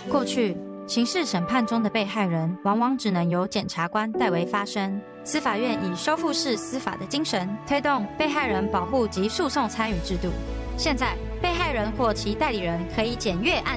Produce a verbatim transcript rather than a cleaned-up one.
过去，刑事审判中的被害人往往只能由检察官代为发声。司法院以收复式司法的精神，推动被害人保护及诉讼参与制度。现在，被害人或其代理人可以检阅案